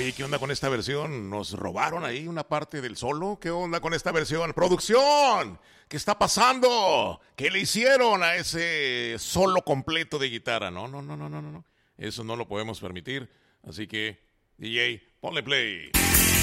Oye, ¿qué onda con esta versión? ¿Nos robaron ahí una parte del solo? ¿Qué onda con esta versión? ¡Producción! ¿Qué está pasando? ¿Qué le hicieron a ese solo completo de guitarra? No, no, no, no, no, no. Eso no lo podemos permitir. Así que, DJ, ponle play.